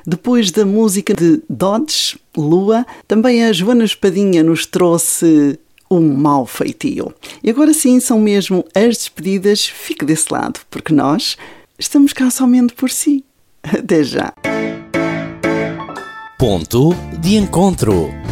Depois da música de Dodge, Lua, também a Joana Espadinha nos trouxe Um Mau Feitio. E agora sim, são mesmo as despedidas. Fique desse lado, porque nós estamos cá somente por si. Até já. Ponto de encontro.